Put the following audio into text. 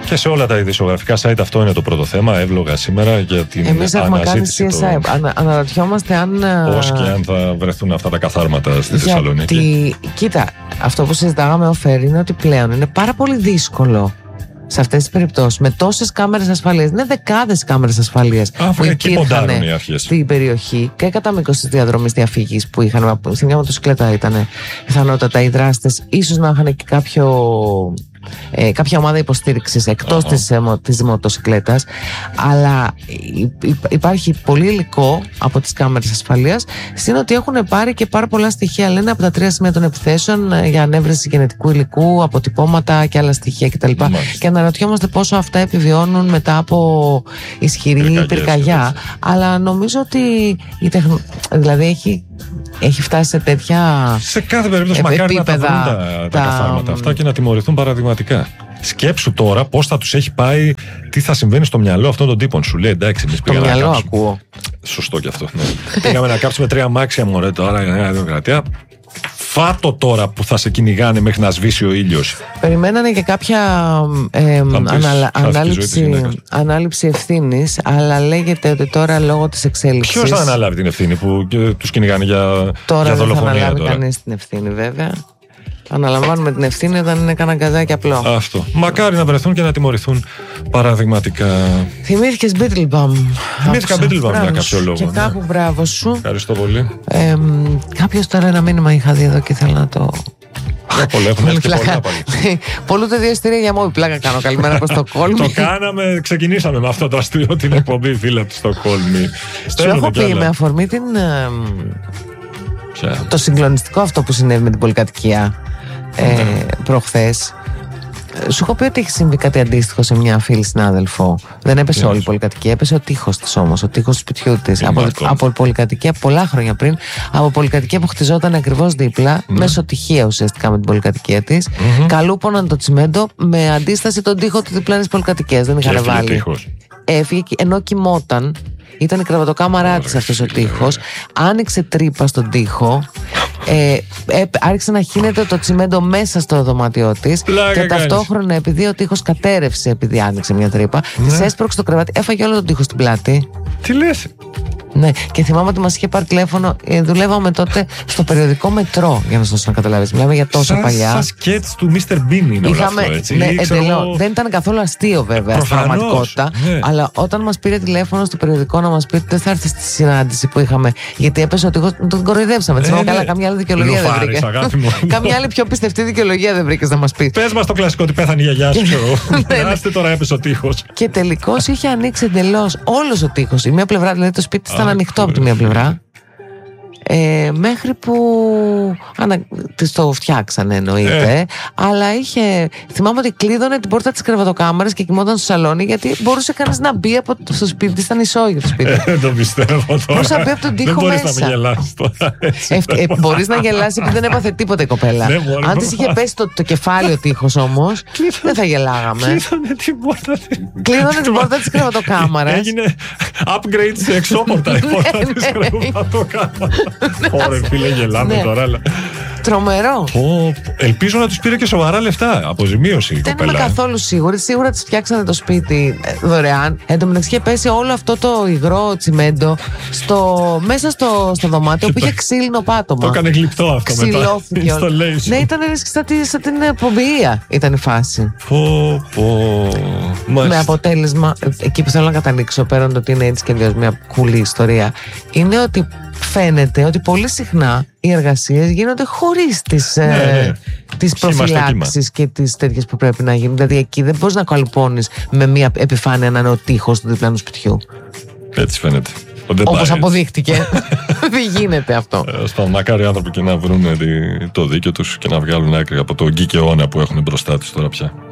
Και σε όλα τα ειδησιογραφικά site αυτό είναι το πρώτο θέμα. Εύλογα σήμερα για την αναζήτηση. Εμείς έχουμε κάνει CSI. Αναρωτιόμαστε αν. Πώς και αν θα βρεθούν αυτά τα καθάρματα στη Θεσσαλονίκη. Κοίτα, αυτό που συζητάγαμε οφέρει είναι ότι πλέον είναι πάρα πολύ δύσκολο σε αυτές τις περιπτώσεις με τόσες κάμερες ασφαλείας. Είναι δεκάδες κάμερες ασφαλείας που υπήρχαν στην περιοχή και κατά μήκος της διαδρομής διαφύγης που είχαν. Στην μια μοτοσυκλέτα ήταν πιθανότατα οι δράστες, ίσως να είχαν και κάποια ομάδα υποστήριξης εκτός της μοτοσυκλέτας, αλλά υπάρχει πολύ υλικό από τις κάμερες ασφαλείας, συν ότι έχουν πάρει και πάρα πολλά στοιχεία, λένε, από τα 3 σημεία των επιθέσεων για ανέβρεση γενετικού υλικού, αποτυπώματα και άλλα στοιχεία κτλ. Και αναρωτιόμαστε πόσο αυτά επιβιώνουν μετά από ισχυρή πυρκαγιά. Αλλά νομίζω ότι δηλαδή έχει φτάσει σε τέτοια. Σε κάθε περίπτωση, μακάρι να τα βρουν τα καθάρματα αυτά και να τιμωρηθούν παραδειγματικά. Σκέψου τώρα πώς θα τους έχει πάει, τι θα συμβαίνει στο μυαλό αυτών των τύπων. Σου λέει εντάξει, εμείς πήγαμε να κάψουμε. Ακούω. Σωστό κι αυτό. Ναι. Πήγαμε να κάψουμε 3 αμάξια, μωρέ, τώρα για Νέα Δημοκρατία. Φάτο τώρα που θα σε κυνηγάνε μέχρι να σβήσει ο ήλιος. Περιμένανε και κάποια ανάληψη ευθύνης, αλλά λέγεται ότι τώρα λόγω της εξέλιξης. Ποιος θα αναλάβει την ευθύνη που τους κυνηγάνε για δολοφονία τώρα? Δεν θα αναλάβει κανείς την ευθύνη, βέβαια. Αναλαμβάνουμε την ευθύνη όταν είναι κανένα γκαζάκι απλό. Αυτό. Μακάρι να βρεθούν και να τιμωρηθούν παραδειγματικά. Θυμήθηκες Beetlebum. Θυμήθηκα Beetlebum για κάποιο λόγο. Και κάπου μπράβο σου. Ευχαριστώ πολύ. Κάποιος τώρα ένα μήνυμα είχα δει εδώ και ήθελα να το. Έχουν έρθει και πολλά πάλι. Πολλούνται 2 εισιτήρια για μόβι. Πλάκα κάνω. Καλημέρα από Στοκχόλμη. Το κάναμε, ξεκινήσαμε με αυτό το αστείο την εκπομπή, φίλε από τη Στοκχόλμη. Σου έχω πει με αφορμή το συγκλονιστικό αυτό που συνέβη με την πολυκατοικία προχθές. Σου έχω πει ότι έχει συμβεί κάτι αντίστοιχο σε μια φίλη συνάδελφο. Δεν έπεσε όλη η πολυκατοικία, έπεσε ο τοίχος της όμως, ο τοίχος του σπιτιού της. Από πολυκατοικία πολλά χρόνια πριν, από πολυκατοικία που χτιζόταν ακριβώς δίπλα, μέσω τυχαία ουσιαστικά με την πολυκατοικία της. Καλούπωναν το τσιμέντο με αντίσταση τον τοίχο του διπλάνης πολυκατοικίας. Δεν είχαν βάλει. Έφυγε ενώ κοιμόταν. Ήταν η κρεβατοκάμαρά της αυτός ο τοίχος. Άνοιξε τρύπα στον τίχο. Άρχισε να χύνεται το τσιμέντο μέσα στο δωμάτιό της. Και ταυτόχρονα, επειδή ο τοίχος κατέρευσε, επειδή άνοιξε μια τρύπα, της έσπρωξε το κρεβάτι, έφαγε όλο τον τοίχο στην πλάτη. Τι λες? Ναι, και θυμάμαι ότι μας είχε πάρει τηλέφωνο. Δουλεύαμε τότε στο περιοδικό Μετρό, για να σας να καταλάβεις. Μιλάμε για τόσο παλιά. Σαν σκέτς του Mr. Bean είναι όλο αυτό, έτσι. Ναι, δεν ήταν καθόλου αστείο βέβαια στην πραγματικότητα. Ναι. Αλλά όταν μας πήρε τηλέφωνο στο περιοδικό να μας πει ότι δεν θα έρθει στη συνάντηση που είχαμε, γιατί έπεσε ότι τον κοροϊδέψαμε. Έτσι, καλά, καμιά άλλη δικαιολογία δεν βρήκε. Καμιά άλλη πιο πιστευτή δικαιολογία δεν βρήκε να μας πει. Πες μας το κλασικό ότι πέθανε η γιαγιά σου, ξέρω. Άστε τώρα έπεσε ο τοίχος. Και τελικώς είχε ανοίξει εντελώς όλος ο τοίχος. Η μία πλευρά, δηλαδή το σπίτι ήταν ανοιχτό από τη μία πλευρά, μέχρι που της το φτιάξανε, εννοείται. Αλλά θυμάμαι ότι κλείδωνε την πόρτα της κρεβατοκάμαρας και κοιμόταν στο σαλόνι, γιατί μπορούσε κανείς να μπει από το σπίτι της. Ήταν ισόγειο το σπίτι. Δεν το πιστεύω τώρα. Μπορούσε να μπει από τον τοίχο μέσα. Δεν μπορείς να με γελάσεις τώρα. Μπορείς να γελάσεις επειδή δεν έπαθε τίποτα η κοπέλα. Αν της είχε πέσει το κεφάλι ο τοίχος όμως, δεν θα γελάγαμε. Κλείδωνε την πόρτα της κρεβατοκάμαρας. Έγινε upgrade σε εξώπορτα η πόρτα της κρεβατοκάμαρας. Ωραία, φίλε, γελάμε τώρα. Τρομερό. Ελπίζω να τους πήρε και σοβαρά λεφτά. Αποζημίωση. Δεν είμαι καθόλου σίγουρη. Σίγουρα της φτιάξανε το σπίτι δωρεάν. Εν τω μεταξύ είχε πέσει όλο αυτό το υγρό τσιμέντο μέσα στο δωμάτιο που είχε ξύλινο πάτωμα. Το έκανε γλυπτό αυτό μετά. Ξυλώθηκε. Ναι, ήταν σαν την πομπιεία ήταν η φάση. Με αποτέλεσμα, εκεί που θέλω να καταλήξω, πέραν το ότι είναι έτσι και αλλιώς μια κουλή ιστορία, είναι ότι φαίνεται ότι πολύ συχνά οι εργασίες γίνονται χωρίς τις προφυλάξεις και τις τέτοιες που πρέπει να γίνουν. Δηλαδή εκεί δεν μπορείς να καλουπώνεις με μια επιφάνεια να είναι ο τοίχος του διπλάνου σπιτιού. Έτσι φαίνεται. Όπως αποδείχτηκε. Δεν γίνεται αυτό. Μακάρι οι άνθρωποι και να βρουν το δίκιο τους και να βγάλουν άκρη από το γκίκαιώνα που έχουν μπροστά τους τώρα πια.